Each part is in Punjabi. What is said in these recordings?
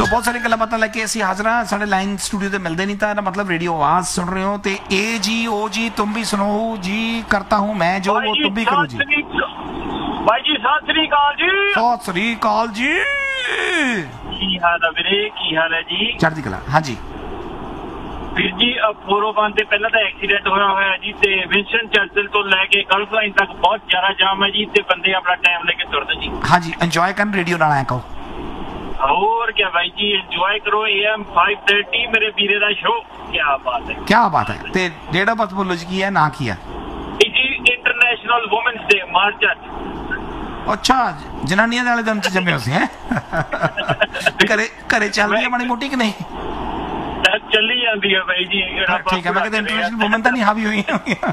ਸੋ ਬਹੁਤ ਸਾਰੀ ਗੱਲਾਂ ਬਾਤਾਂ ਲੈ ਕੇ ਅਸੀਂ ਹਾਜ਼ਰ ਹਾਂ। ਸਾਡੇ ਲਾਈਨ ਸਟੂਡੀਓ ਤੇ ਮਿਲਦੇ ਨਹੀਂ, ਤਾਂ ਇਹਦਾ ਮਤਲਬ ਰੇਡੀਓ ਆਵਾਜ਼ ਸੁਣ ਰਹੇ ਹੋ। ਤੇ ए जी ओ जी तुम भी सुनो जी, करता हूँ मैं जो वो तुम भी करो जी। भाई जी सत श्री अकाल जी। सत श्री अकाल जी। की हाल है वीरे, की हाल है जी? चढ़ती कला। हाँ जी ਵੀਰ ਜੀ 401 ਤੇ ਪਹਿਲਾਂ ਤਾਂ ਐਕਸੀਡੈਂਟ ਹੋਇਆ ਜੀ, ਤੇ ਵਿੰਸਟਨ ਚਰਚਿਲ ਤੋਂ ਲੈ ਕੇ ਗਲਫ ਲਾਈਨ ਤੱਕ ਬਹੁਤ ਜ਼ਿਆਦਾ ਜਾਮ ਹੈ ਜੀ, ਤੇ ਬੰਦੇ ਆਪਣਾ ਟਾਈਮ ਲੈ ਕੇ ਤੁਰਦੇ ਜੀ। हाँ जी इंजॉय कर रेडियो नाल आया कहो। ਹੋਰ ਕੀ ਭਾਈ ਜੀ, ਇੰਜੋਏ ਕਰੋ AM 530 ਮੇਰੇ ਵੀਰੇ ਦਾ ਸ਼ੋ। ਕੀ ਬਾਤ ਹੈ, क्या बात है। ते डेट ऑफ बर्थ बोलो जी की है, ना की है? ਜੀ ਇੰਟਰਨੈਸ਼ਨਲ ਵੂਮਨਸ ਡੇ ਮਾਰਚ 8। अच्छा जनानियां वाले दिन च जमे हो घरे घरे चल रही है माड़ी मोटी कि नहीं? ਚੱਲੀ ਜਾਂਦੀ ਹੈ ਬਾਈ ਜੀ। ਠੀਕ ਹੈ, ਮੈਂ ਕਹਿੰਦਾ ਇੰਟਰਨੈਸ਼ਨਲ ਵੂਮਨ ਤਾਂ ਨਹੀਂ ਹਾਵੀ ਹੋਈ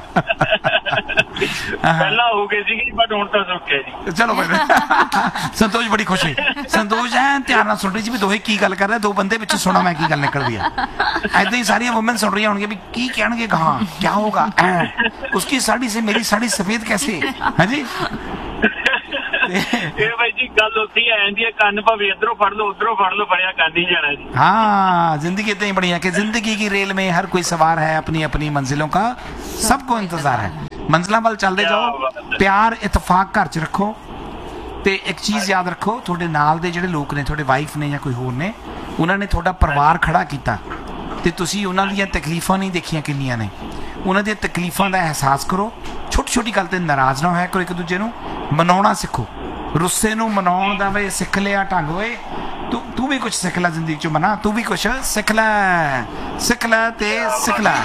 ਪਹਿਲਾਂ ਹੋ ਗਏ ਸੀ ਬਟ ਹੁਣ ਤਾਂ ਸੁੱਕੇ ਜੀ। ਚਲੋ ਭਾਈ ਸੰਤੋਸ਼ ਬੜੀ ਖੁਸ਼ ਹੋਈ। ਸੰਤੋਸ਼ ਐ ਧਿਆਨ ਨਾਲ ਸੁਣ ਰਹੀ ਸੀ ਵੀ ਦੋਹੇ ਕੀ ਗੱਲ ਕਰ ਰਹੇ, ਦੋ ਬੰਦੇ ਵਿੱਚ ਸੁਣਾ ਮੈਂ ਕੀ ਗੱਲ ਨਿਕਲਦੀ ਹੈ। ਏਦਾਂ ਹੀ ਸਾਰੀਆਂ ਵੂਮਨ ਸੁਣ ਰਹੀਆਂ ਹੋਣਗੀਆਂ ਵੀ ਕੀ ਕਹਿਣਗੇ, ਕਹਾਂ ਕਿਆ ਹੋਗਾ, ਉਸकी साड़ी से मेरी साड़ी सफेद कैसे है जी। ਇਹ ਬਾਈ ਜੀ ਗੱਲ ਉੱਥੇ ਆ ਜਾਂਦੀ ਹੈ, ਕੰਨ ਭਾਵੇਂ ਇੱਧਰੋਂ ਫੜ ਲਓ ਉੱਧਰੋਂ ਫੜ ਲਓ, ਫੜਿਆ ਕੰਨ ਹੀ ਜਾਣਾ जी। हाँ जिंदगी इतनी बड़ी है कि जिंदगी की रेल में हर कोई सवार है, अपनी अपनी मंजिलों का सबको इंतजार है। मंजिलों वाल चलते जाओ, प्यार इतफाक घर च रखो। ਤੇ ਇੱਕ ਚੀਜ਼ ਯਾਦ ਰੱਖੋ, ਤੁਹਾਡੇ ਨਾਲ ਦੇ ਜਿਹੜੇ ਲੋਕ ਨੇ, ਤੁਹਾਡੇ ਵਾਈਫ ਨੇ ਜਾਂ ਕੋਈ ਹੋਰ ਨੇ, ਉਹਨਾਂ ਨੇ ਤੁਹਾਡਾ ਪਰਿਵਾਰ ਖੜਾ ਕੀਤਾ ਤੇ ਤੁਸੀਂ ਉਹਨਾਂ ਦੀਆਂ ਤਕਲੀਫਾਂ ਨਹੀਂ ਦੇਖੀਆਂ ਕਿੰਨੀਆਂ ਨੇ। ਉਹਨਾਂ ਦੀਆਂ ਤਕਲੀਫਾਂ ਦਾ ਅਹਿਸਾਸ ਕਰੋ। ਛੋਟੀ ਛੋਟੀ ਗੱਲ ਤੇ ਨਾਰਾਜ਼ ਨਾ ਹੋਇਆ ਕਰੋ, ਇੱਕ ਦੂਜੇ ਨੂੰ ਮਨਾਉਣਾ ਸਿੱਖੋ। ਰੁੱਸੇ ਨੂੰ ਮਨਾਉਣ ਦਾ ਵੇ ਸਿੱਖ ਲਿਆ ਢੰਗ ਓਏ। ਤੂੰ ਵੀ ਕੁਝ ਸਿੱਖ ਲੈ ਜ਼ਿੰਦਗੀ ਚੋਂ, ਮਨਾ ਤੂੰ ਵੀ ਕੁਝ ਸਿੱਖ ਲੈ ਤੇ ਸਿੱਖ ਲੈ।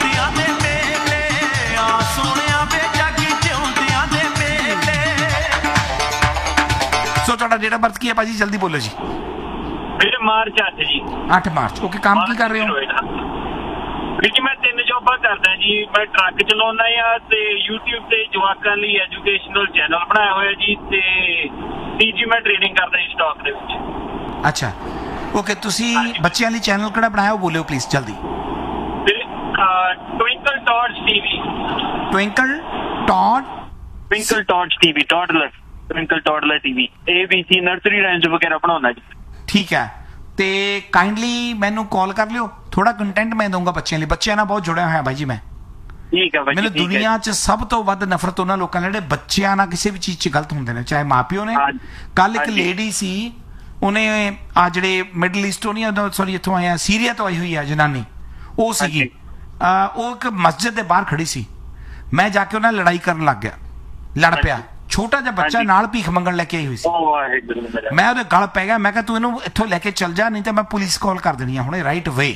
ਸੋ ਤੁਹਾਡਾ ਡੇਟ ਆਫ ਬਰਥ ਕੀ ਹੈ ਭਾਜੀ, ਜਲਦੀ ਬੋਲੋ ਜੀ। ਮੇਰੇ ਮਾਰਚ 8 ਜੀ। 8 ਮਾਰਚ। ਓਕੇ, ਕੰਮ ਕੀ ਕਰ ਰਹੇ ਹੋ? ਵੀਰ ਜੀ ਮੈਂ 3 ਜੌਬਾਂ ਕਰਦਾ ਜੀ। ਮੈਂ ਟਰੱਕ ਚਲਾਉਂਦਾ ਆ ਤੇ YouTube ਤੇ ਜਵਾਕਾਂ ਲਈ ਐਜੂਕੇਸ਼ਨਲ ਚੈਨਲ ਬਣਾਇਆ ਹੋਇਆ ਜੀ, ਤੇ ਤੀਜੀ ਮੈਂ ਟ੍ਰੇਨਿੰਗ ਕਰਦਾ ਜੀ ਸਟਾਕ ਦੇ ਵਿੱਚ। ਅੱਛਾ ਓਕੇ, ਤੁਸੀਂ ਬੱਚਿਆਂ ਲਈ ਚੈਨਲ ਕਿਹੜਾ ਬਣਾਇਆ ਉਹ ਬੋਲਿਓ ਪਲੀਜ਼ ਜਲਦੀ। Twinkle ਟੌਡਸ TV. Twinkle ਟੌਡਸ TV, Twinkle toddler TV. ABC nursery rhymes ਵਗੈਰਾ ਬਣਾਉਣਾ ਜੀ। ਠੀਕ ਹੈ, ਤੇ ਕਾਈਂਡਲੀ ਮੈਨੂੰ ਕਾਲ ਕਰ ਲਿਓ, ਥੋੜਾ ਕੰਟੈਂਟ ਮੈਂ ਦਊਂਗਾ ਬੱਚਿਆਂ ਲਈ। ਬੱਚਿਆਂ ਨਾਲ ਬਹੁਤ ਜੁੜਿਆ ਹੋਇਆ ਬਾਈ ਜੀ ਮੈਂ। ਠੀਕ ਹੈ ਬਾਈ ਜੀ। ਮੈਨੂੰ ਦੁਨੀਆ 'ਚ ਸਭ ਤੋਂ ਵੱਧ ਨਫ਼ਰਤ ਉਹਨਾਂ ਲੋਕਾਂ ਨਾਲ ਜਿਹੜੇ ਬੱਚਿਆਂ ਨਾਲ ਕਿਸੇ ਵੀ ਚੀਜ਼ 'ਚ ਗਲਤ ਹੁੰਦੇ ਨੇ, ਚਾਹੇ ਮਾਪਿਓ ਨੇ। ਕੱਲ ਇੱਕ ਲੇਡੀ ਸੀ, ਉਹਨੇ ਆ ਜਿਹੜੇ ਮਿਡਲ ਈਸਟੋਂ ਨਹੀਂ, ਸੌਰੀ ਇੱਥੋਂ ਆਇਆ ਸੀਰੀਆ ਤੋਂ ਆਈ ਹੋਈ ਆ ਜਨਾਨੀ, ਉਹ ਸੀਗੀ। ਉਹ ਇੱਕ ਮਸਜਿਦ ਦੇ ਬਾਹਰ ਖੜੀ ਸੀ। ਮੈਂ ਜਾ ਕੇ ਉਹਨਾਂ ਨਾਲ ਲੜਾਈ ਕਰਨ ਲੱਗ ਗਿਆ, ਲੜ ਪਿਆ। ਛੋਟਾ ਜਿਹਾ ਬੱਚਾ ਨਾਲ ਭੀਖ ਮੰਗਣ ਲੈ ਕੇ ਆਈ ਹੋਈ ਸੀ। ਮੈਂ ਉਹਦੇ ਗਲ ਪੈ ਗਿਆ। ਮੈਂ ਕਿਹਾ ਤੂੰ ਇਹਨੂੰ ਇੱਥੋਂ ਲੈ ਕੇ ਚੱਲ ਜਾ, ਨਹੀਂ ਤਾਂ ਮੈਂ ਪੁਲਿਸ ਕਾਲ ਕਰ ਦੇਣੀ ਆ ਹੁਣੇ ਰਾਈਟ ਵੇ।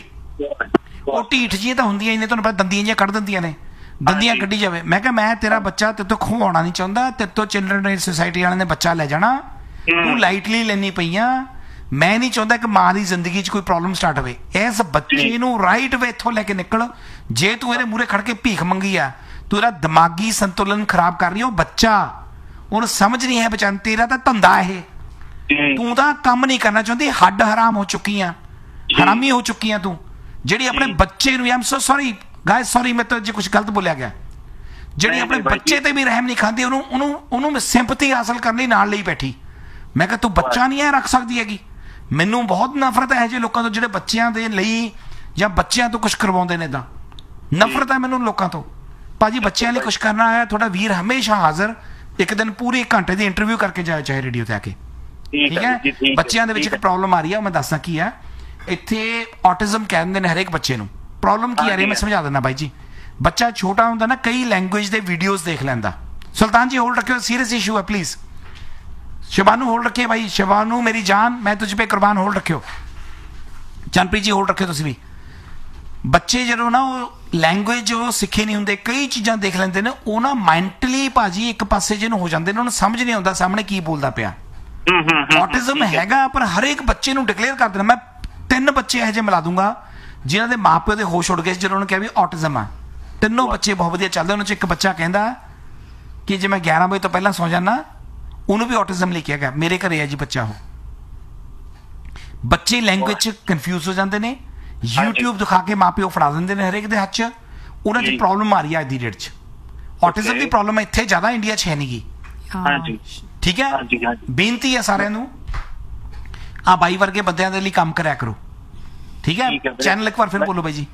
ਉਹ ਢੀਠ ਜਿਹੀਆਂ ਤਾਂ ਹੁੰਦੀਆਂ ਹੀ ਨੇ, ਤੁਹਾਨੂੰ ਪਤਾ ਦੰਦੀਆਂ ਜਿਹੀਆਂ ਕੱਢ ਦਿੰਦੀਆਂ ਨੇ, ਦੰਦੀਆਂ ਕੱਢੀ ਜਾਵੇ। ਮੈਂ ਕਿਹਾ ਮੈਂ ਤੇਰਾ ਬੱਚਾ ਤੇਰੇ ਤੋਂ ਖੋਹਾਉਣਾ ਨਹੀਂ ਚਾਹੁੰਦਾ, ਤੇਰੇ ਤੋਂ ਚਿਲਡਰਨ ਸੁਸਾਇਟੀ ਵਾਲਿਆਂ ਨੇ ਬੱਚਾ ਲੈ ਜਾਣਾ, ਤੂੰ ਲਾਈਟਲੀ ਲੈਣੀ ਪਈਆਂ। ਮੈਂ ਨਹੀਂ ਚਾਹੁੰਦਾ ਕਿ ਮਾਂ ਦੀ ਜ਼ਿੰਦਗੀ 'ਚ ਕੋਈ ਪ੍ਰੋਬਲਮ ਸਟਾਰਟ ਹੋਵੇ। ਇਸ ਬੱਚੇ ਨੂੰ ਰਾਈਟ ਵੇ ਇੱਥੋਂ ਲੈ ਕੇ ਨਿਕਲ। ਜੇ ਤੂੰ ਇਹਦੇ ਮੂਹਰੇ ਖੜ ਕੇ ਭੀਖ ਮੰਗੀ ਆ, ਤੂੰ ਇਹਦਾ ਦਿਮਾਗੀ ਸੰਤੁਲਨ ਖਰਾਬ ਕਰ ਰਹੀ। ਉਹ ਬੱਚਾ, ਉਹਨੂੰ ਸਮਝ ਨਹੀਂ ਹੈ ਬਚਾਨ, ਤੇਰਾ ਤਾਂ ਧੰਦਾ ਇਹ, ਤੂੰ ਤਾਂ ਕੰਮ ਨਹੀਂ ਕਰਨਾ ਚਾਹੁੰਦੀ। ਹੱਡ ਹਰਾਮ ਹੋ ਚੁੱਕੀ ਆ, ਹਰਾਮੀ ਹੋ ਚੁੱਕੀ ਆ ਤੂੰ, ਜਿਹੜੀ ਆਪਣੇ ਬੱਚੇ ਨੂੰ। ਆਮ ਸੋ ਸੌਰੀ ਗਾਇਸ, ਸੌਰੀ ਮੈਂ ਤਾਂ ਜੇ ਕੁਝ ਗਲਤ ਬੋਲਿਆ ਗਿਆ, ਜਿਹੜੀ ਆਪਣੇ ਬੱਚੇ ਤੇ ਵੀ ਰਹਿਮ ਨਹੀਂ ਖਾਂਦੀ, ਉਹਨੂੰ ਸਿੰਪਥੀ ਹਾਸਲ ਕਰਨ ਲਈ ਨਾਲ ਲਈ ਬੈਠੀ। ਮੈਂ ਕਿਹਾ ਤੂੰ ਬੱਚਾ ਨਹੀਂ ਐ ਰੱਖ ਸਕਦੀ ਹੈਗੀ। ਮੈਨੂੰ ਬਹੁਤ ਨਫ਼ਰਤ ਹੈ ਜਿਹੇ ਲੋਕਾਂ ਤੋਂ ਜਿਹੜੇ ਬੱਚਿਆਂ ਦੇ ਲਈ ਜਾਂ ਬੱਚਿਆਂ ਤੋਂ ਕੁਝ ਕਰਵਾਉਂਦੇ ਨੇ। ਇੱਦਾਂ ਨਫ਼ਰਤ ਹੈ ਮੈਨੂੰ ਲੋਕਾਂ ਤੋਂ। ਭਾਜੀ ਬੱਚਿਆਂ ਲਈ ਕੁਝ ਕਰਨਾ ਆਇਆ, ਤੁਹਾਡਾ ਵੀਰ ਹਮੇਸ਼ਾ ਹਾਜ਼ਰ। ਇੱਕ ਦਿਨ ਪੂਰੇ ਘੰਟੇ ਦੀ ਇੰਟਰਵਿਊ ਕਰਕੇ ਜਾਓ, ਚਾਹੇ ਰੇਡੀਓ ਤੇ ਆ ਕੇ। ਠੀਕ ਹੈ, ਬੱਚਿਆਂ ਦੇ ਵਿੱਚ ਇੱਕ ਪ੍ਰੋਬਲਮ ਆ ਰਹੀ ਹੈ, ਉਹ ਮੈਂ ਦੱਸਦਾ ਕੀ ਹੈ। ਇੱਥੇ ਆਟਿਜ਼ਮ ਕਹਿ ਦਿੰਦੇ ਨੇ ਹਰੇਕ ਬੱਚੇ ਨੂੰ। ਪ੍ਰੋਬਲਮ ਕੀ ਆ ਰਹੀ ਹੈ ਮੈਂ ਸਮਝਾ ਦਿੰਦਾ ਬਾਈ ਜੀ। ਬੱਚਾ ਛੋਟਾ ਹੁੰਦਾ ਨਾ, ਕਈ ਲੈਂਗੁਏਜ ਦੇ ਵੀਡੀਓਜ਼ ਦੇਖ ਲੈਂਦਾ। ਸੁਲਤਾਨ ਜੀ ਹੋਲਡ ਰੱਖਿਓ, ਸੀਰੀਅਸ ਇਸ਼ੂ ਹੈ ਪਲੀਜ਼। शिवानू होल्ड रखे भाई, शिवानू मेरी जान, मैं तुझ पे कुर्बान, होल्ड रखियो। जनप्रीत जी होल्ड रखियो। तुसीं भी बच्चे जो ना वो लैंगुएज वो सिखे नहीं होंगे, कई चीज़ां देख लेंदे ने, वो ना मैंटली भाजी एक पासे जिन्हों हो जाते हैं, उन्होंने समझ नहीं आता सामने की बोलता पिया। ऑटिज्म हैगा, पर हर एक बच्चे नूं डिक्लेयर कर देना। मैं 3 बच्चे यह जे मिला दूंगा जिन्हों के माँ प्यो के होश उड़ गए, जिन्होंने कहा भी ऑटिज्म आ। 3 बच्चे बहुत वधिया चलते। उन्होंने एक बच्चा कहता कि जे मैं 11 बजे तो पहला सौ जाना, ਉਹਨੂੰ ਵੀ ਆਟਿਜ਼ਮ ਲਿਖਿਆ ਗਿਆ। ਮੇਰੇ ਘਰੇ ਹੈ ਜੀ ਬੱਚਾ। ਉਹ ਬੱਚੇ ਲੈਂਗੁਏਜ 'ਚ ਕਨਫਿਊਜ਼ ਹੋ ਜਾਂਦੇ ਨੇ, YouTube ਦਿਖਾ ਕੇ ਮਾਂ ਪਿਓ ਫੜਾ ਦਿੰਦੇ ਨੇ ਹਰੇਕ ਦੇ ਹੱਥ 'ਚ। ਉਹਨਾਂ 'ਚ ਪ੍ਰੋਬਲਮ ਆ ਰਹੀ ਹੈ ਅੱਜ ਦੀ ਡੇਟ 'ਚ। ਆਟਿਜ਼ਮ ਦੀ ਪ੍ਰੋਬਲਮ ਇੱਥੇ ਜ਼ਿਆਦਾ, ਇੰਡੀਆ 'ਚ ਹੈ ਨਹੀਂ ਗੀ। ਠੀਕ ਹੈ, ਬੇਨਤੀ ਹੈ ਸਾਰਿਆਂ ਨੂੰ, ਆ ਬਾਈ ਵਰਗੇ ਬੰਦਿਆਂ ਦੇ ਲਈ ਕੰਮ ਕਰਿਆ ਕਰੋ। ਠੀਕ ਹੈ, ਠੀਕ ਹੈ ਵੀਰੇ। ਚੈਨਲ ਇੱਕ ਵਾਰ ਫਿਰ ਬੋਲੋ ਬਾਈ ਜੀ।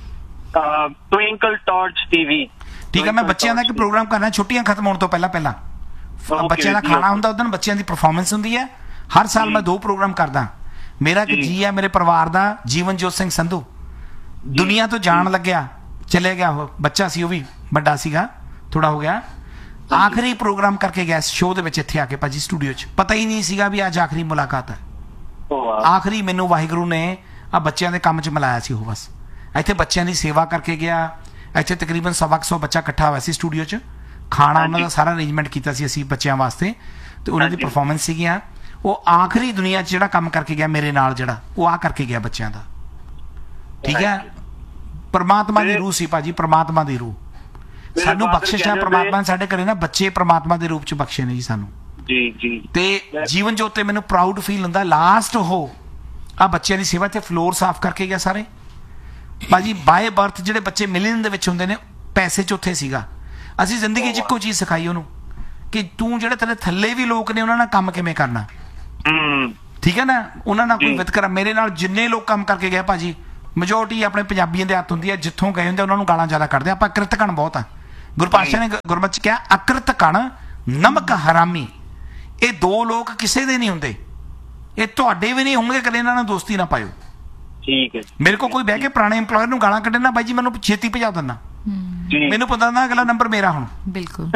Twinkle torch TV. ਠੀਕ ਹੈ, ਮੈਂ ਬੱਚਿਆਂ ਦਾ ਇੱਕ ਪ੍ਰੋਗਰਾਮ ਕਰਨਾ ਛੁੱਟੀਆਂ ਖਤਮ ਹੋਣ ਤੋਂ ਪਹਿਲਾਂ ਪਹਿਲਾਂ। ਬੱਚਿਆਂ ਦਾ ਖਾਣਾ ਹੁੰਦਾ, ਉਦੋਂ ਬੱਚਿਆਂ ਦੀ ਪਰਫਾਰਮੈਂਸ ਹੁੰਦੀ ਹੈ। ਹਰ ਸਾਲ ਮੈਂ 2 ਪ੍ਰੋਗਰਾਮ ਕਰਦਾ। ਮੇਰਾ ਇੱਕ ਜੀ ਹੈ ਮੇਰੇ ਪਰਿਵਾਰ ਦਾ, ਜੀਵਨਜੋਤ ਸਿੰਘ ਸੰਧੂ, ਦੁਨੀਆ ਤੋਂ ਜਾਣ ਲੱਗਿਆ, ਚਲੇ ਗਿਆ। ਉਹ ਬੱਚਾ ਸੀ, ਉਹ ਵੀ ਵੱਡਾ ਸੀਗਾ, ਥੋੜਾ ਹੋ ਗਿਆ। ਆਖਰੀ ਪ੍ਰੋਗਰਾਮ ਕਰਕੇ ਗਿਆ ਸ਼ੋਅ ਦੇ ਵਿੱਚ ਇੱਥੇ ਆ ਕੇ ਭਾਜੀ ਸਟੂਡੀਓ 'ਚ। ਪਤਾ ਹੀ ਨਹੀਂ ਸੀਗਾ ਵੀ ਅੱਜ ਆਖਰੀ ਮੁਲਾਕਾਤ ਹੈ। ਆਖਰੀ ਮੈਨੂੰ ਵਾਹਿਗੁਰੂ ਨੇ ਆ ਬੱਚਿਆਂ ਦੇ ਕੰਮ 'ਚ ਮਿਲਾਇਆ ਸੀ। ਉਹ ਬਸ ਇੱਥੇ ਬੱਚਿਆਂ ਦੀ ਸੇਵਾ ਕਰਕੇ ਗਿਆ। ਇੱਥੇ ਤਕਰੀਬਨ 100 ਬੱਚਾ ਇਕੱਠਾ ਹੋਇਆ ਸੀ ਸਟੂਡੀਓ 'ਚ। ਖਾਣਾ ਉਹਨਾਂ ਦਾ ਸਾਰਾ ਅਰੇਂਜਮੈਂਟ ਕੀਤਾ ਸੀ ਅਸੀਂ ਬੱਚਿਆਂ ਵਾਸਤੇ, ਤੇ ਉਹਨਾਂ ਦੀ ਪਰਫਾਰਮੈਂਸ ਸੀਗੀਆਂ। ਉਹ ਆਖਰੀ ਦੁਨੀਆ 'ਚ ਜਿਹੜਾ ਕੰਮ ਕਰਕੇ ਗਿਆ ਮੇਰੇ ਨਾਲ, ਜਿਹੜਾ ਉਹ ਆ ਕਰਕੇ ਗਿਆ ਬੱਚਿਆਂ ਦਾ। ਠੀਕ ਹੈ, ਪਰਮਾਤਮਾ ਦੀ ਰੂਹ ਸੀ ਭਾਜੀ, ਪਰਮਾਤਮਾ ਦੀ ਰੂਹ। ਸਾਨੂੰ ਬਖਸ਼ਿਸ਼ ਹੈ ਪਰਮਾਤਮਾ ਨੇ ਸਾਡੇ ਘਰੇ ਨਾ ਬੱਚੇ ਪਰਮਾਤਮਾ ਦੇ ਰੂਪ 'ਚ ਬਖਸ਼ੇ ਨੇ ਜੀ ਸਾਨੂੰ। ਜੀ ਜੀ। ਤੇ ਜੀਵਨ ਜੋਤ ਤੇ ਮੈਨੂੰ ਪ੍ਰਾਊਡ ਫੀਲ ਹੁੰਦਾ। ਲਾਸਟ ਉਹ ਆ ਬੱਚਿਆਂ ਦੀ ਸੇਵਾ ਤੇ ਫਲੋਰ ਸਾਫ਼ ਕਰਕੇ ਗਿਆ ਸਾਰੇ ਭਾਜੀ। ਬਾਏ ਬਰਥ ਜਿਹੜੇ ਬੱਚੇ ਮਿਲੀਅਨ ਦੇ ਵਿੱਚ ਹੁੰਦੇ ਨੇ, ਪੈਸੇ 'ਚ ਉੱਥੇ ਸੀਗਾ। ਅਸੀਂ ਜ਼ਿੰਦਗੀ 'ਚ ਇੱਕੋ ਚੀਜ਼ ਸਿਖਾਈ ਉਹਨੂੰ ਕਿ ਤੂੰ ਜਿਹੜੇ ਤੇਰੇ ਥੱਲੇ ਵੀ ਲੋਕ ਨੇ ਉਹਨਾਂ ਨਾਲ ਕੰਮ ਕਿਵੇਂ ਕਰਨਾ। ਠੀਕ ਹੈ ਨਾ, ਉਹਨਾਂ ਨਾਲ ਕੋਈ ਵਿਤਕਰਾ। ਮੇਰੇ ਨਾਲ ਜਿੰਨੇ ਲੋਕ ਕੰਮ ਕਰਕੇ ਗਏ ਭਾਜੀ, ਮੈਜੋਰਟੀ ਆਪਣੇ ਪੰਜਾਬੀਆਂ ਦੇ ਹੱਥ ਹੁੰਦੀ ਹੈ। ਜਿੱਥੋਂ ਗਏ ਹੁੰਦੇ ਉਹਨਾਂ ਨੂੰ ਗਾਲਾਂ ਜ਼ਿਆਦਾ ਕੱਢਦੇ। ਆਪਾਂ ਕਿਰਤਕਣ ਬਹੁਤ ਆ। ਗੁਰਪਾਤਸ਼ਾਹ ਨੇ ਗੁਰਮਤਿ 'ਚ ਕਿਹਾ ਅਕਿਰਤਕਣ ਨਮਕ ਹਰਾਮੀ। ਇਹ 2 ਲੋਕ ਕਿਸੇ ਦੇ ਨਹੀਂ ਹੁੰਦੇ, ਇਹ ਤੁਹਾਡੇ ਵੀ ਨਹੀਂ ਹੋਣਗੇ। ਕਦੇ ਇਹਨਾਂ ਨਾਲ ਦੋਸਤੀ ਨਾ ਪਾਇਓ। ਠੀਕ ਹੈ। ਮੇਰੇ ਕੋਲ ਕੋਈ ਬਹਿ ਕੇ ਪੁਰਾਣੇ EMPLOYER ਨੂੰ ਗਾਲਾਂ ਕੱਢੇ ਨਾ ਬਾਈ ਜੀ, ਮੈਨੂੰ ਛੇਤੀ ਭਜਾ ਦਿੰਦਾ। ਮੈਨੂੰ ਪਤਾ ਨਾ ਅਗਲਾ ਨੰਬਰ ਮੇਰਾ ਹੁਣ। ਬਿਲਕੁਲ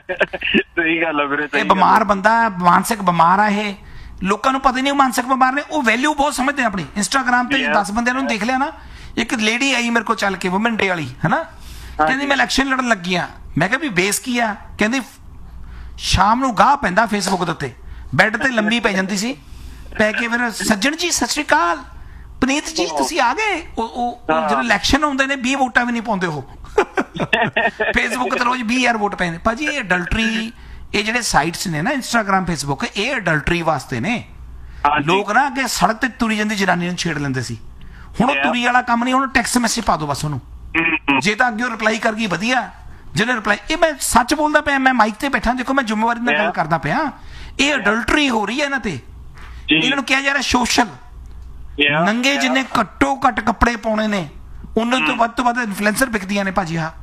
ਸਹੀ ਗੱਲ ਹੈ ਵੀਰੇ। ਇਹ ਬਿਮਾਰ ਬੰਦਾ, ਮਾਨਸਿਕ ਬਿਮਾਰ ਆ ਇਹ। ਲੋਕਾਂ ਨੂੰ ਪਤਾ ਹੀ ਨਹੀਂ ਉਹ ਮਾਨਸਿਕ ਬਿਮਾਰ ਨੇ। ਉਹ ਵੈਲਿਊ ਬਹੁਤ ਸਮਝਦੇ ਨੇ ਆਪਣੀ। ਇੰਸਟਾਗ੍ਰਾਮ ਤੇ 10 ਬੰਦਿਆਂ ਨੂੰ ਦੇਖ ਲਿਆ ਨਾ। ਇੱਕ ਲੇਡੀ ਆਈ ਮੇਰੇ ਕੋਲ ਚੱਲ ਕੇ, ਵੂਮਨ ਡੇ ਵਾਲੀ, ਹਨਾ, ਕਹਿੰਦੀ ਮੈਂ ਇਲੈਕਸ਼ਨ ਲੜਨ ਲੱਗੀ ਆ। ਮੈਂ ਕਿਹਾ ਵੀ ਬੇਸ ਕੀ ਆ? ਕਹਿੰਦੀ ਸ਼ਾਮ ਨੂੰ ਗਾਹ ਪੈਂਦਾ ਫੇਸਬੁੱਕ ਦੇ ਉੱਤੇ, ਬੈੱਡ ਤੇ ਲੰਮੀ ਪੈ ਜਾਂਦੀ ਸੀ। ਪੈ ਕੇ ਫਿਰ ਸੱਜਣ ਜੀ ਸਤਿ ਸ਼੍ਰੀ ਅਕਾਲ, ਪਨੀਤ ਜੀ ਤੁਸੀਂ ਆ ਗਏ। ਉਹ ਜਦੋਂ ਇਲੈਕਸ਼ਨ ਆਉਂਦੇ ਨੇ 20 ਵੋਟਾਂ ਵੀ ਨਹੀਂ ਪਾਉਂਦੇ ਉਹ। ਫੇਸਬੁੱਕ ਤੇ ਰੋਜ਼ 20,000 ਵੋਟ ਪੈਂਦੇ ਭਾਜੀ। ਇਹ ਅਡਲਟਰੀ, ਇਹ ਜਿਹੜੇ ਸਾਈਟਸ ਨੇ ਨਾ ਇੰਸਟਾਗ੍ਰਾਮ ਫੇਸਬੁੱਕ, ਇਹ ਅਡਲਟਰੀ ਵਾਸਤੇ ਨੇ। ਲੋਕ ਨਾ ਅੱਗੇ ਸੜਕ ਤੇ ਤੁਰੀ ਜਾਂਦੀ ਜਨਾਨੀ ਨੂੰ ਛੇੜ ਲੈਂਦੇ ਸੀ। ਹੁਣ ਉਹ ਤੁਰੀ ਵਾਲਾ ਕੰਮ ਨਹੀਂ, ਹੁਣ ਟੈਕਸਟ ਮੈਸੇਜ ਪਾ ਦੋ ਬਸ ਉਹਨੂੰ। ਜੇ ਤਾਂ ਅੱਗੇ ਉਹ ਰਿਪਲਾਈ ਕਰ ਗਈ ਵਧੀਆ, ਜਿਹਨੇ ਰਿਪਲਾਈ, ਇਹ ਮੈਂ ਸੱਚ ਬੋਲਦਾ ਪਿਆ, ਮੈਂ ਮਾਈਕ ਤੇ ਬੈਠਾ, ਦੇਖੋ ਮੈਂ ਜ਼ਿੰਮੇਵਾਰੀ ਨਾਲ ਗੱਲ ਕਰਦਾ ਪਿਆ। ਇਹ ਅਡਲਟਰੀ ਹੋ ਰਹੀ ਹੈ ਇਹਨਾਂ ਤੇ। ਇਹਨਾਂ ਨੂੰ ਕਿਹਾ ਜਾ ਰਿਹਾ ਸੋਸ਼ਲ। ਨੰਗੇ ਜਿੰਨੇ ਘੱਟੋ ਘੱਟ ਕੱਪੜੇ ਪਾਉਣੇ ਨੇ, ਉਹਨਾਂ ਤੋਂ ਵੱਧ ਇਨਫਲੂਐਂਸਰ ਵਿਕਦੀਆਂ ਨੇ ਭਾਜੀ। ਹਾਂ,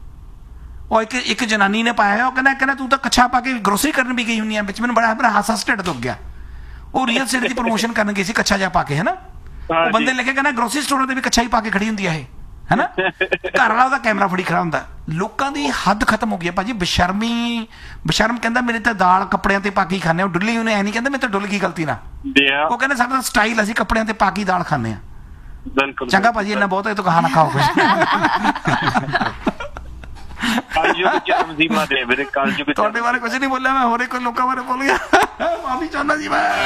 ਉਹ ਇੱਕ ਜਨਾਨੀ ਨੇ ਪਾਇਆ, ਉਹ ਕਹਿੰਦਾ ਤੂੰ ਤਾਂ ਕੱਛਾ ਪਾ ਕੇ ਗਰੋਸਰੀ ਕਰਨ ਵੀ ਗਈ ਹੁੰਦੀ ਆ। ਵਿੱਚ ਮੈਨੂੰ ਬੜਾ ਹਾਸਾ ਸਟੇਟ ਦੁੱਖ ਗਿਆ। ਉਹ ਰੀਅਲ ਸਟੇਟ ਦੀ ਪ੍ਰਮੋਸ਼ਨ ਕਰਨ ਗਈ ਸੀ ਕੱਛਾ ਜਾ ਪਾ ਕੇ, ਹੈ ਨਾ। ਉਹ ਬੰਦੇ ਲਿਖੇ ਕਹਿੰਦਾ ਗਰੋਸਰੀ ਸਟੋਰਾਂ ਤੇ ਵੀ ਕੱਛਾ ਹੀ ਪਾ ਕੇ ਖੜੀ ਹੁੰਦੀ ਆ ਇਹ, ਹੈ ਨਾ। ਘਰ ਵਾਲਾ ਉਹਦਾ ਕੈਮਰਾ ਫੜੀ ਖੜਾ ਹੁੰਦਾ। ਲੋਕਾਂ ਦੀ ਹੱਦ ਖਤਮ ਹੋ ਗਈ ਹੈ ਭਾਜੀ। ਬਸ਼ਰਮ ਕਹਿੰਦਾ ਮੇਰੇ ਤਾਂ ਦਾਲ ਕੱਪੜਿਆਂ ਤੇ ਪਾ ਕੇ ਖਾਂਦੇ। ਉਹ ਡੁੱਲੀ ਉਹਨੇ ਐ ਨਹੀਂ ਕਹਿੰਦਾ ਮੇਰੇ ਤਾਂ ਡੁੱਲ ਗਈ ਗਲਤੀ ਨਾਲ। ਉਹ ਕਹਿੰਦਾ ਸਾਡਾ ਸਟਾਈਲ, ਅਸੀਂ ਕੱਪੜਿਆਂ ਤੇ ਪਾ ਕੇ ਦਾਲ ਖਾਂਦੇ ਆ। ਬਿਲਕੁਲ ਚੰਗਾ ਭਾਜੀ, ਇੰਨਾ ਬਹੁਤ ਹੈ, ਤੂੰ ਕਹਾ ਨਾ ਖਾਓ ਕੁਝ। ਕਲਯੁਗ ਚਰਮ ਸੀਮਾ ਤੇ ਵੀਰੇ, ਕਲਯੁਗ। ਤੁਹਾਡੇ ਬਾਰੇ ਕੁਝ ਨਹੀਂ ਬੋਲਿਆ ਮੈਂ, ਹੋਰ ਇੱਕ ਲੋਕਾਂ ਬਾਰੇ ਬੋਲ ਗਿਆ। ਮਾਫੀ ਚਾਹੁੰਦਾ ਜੀ ਮੈਂ।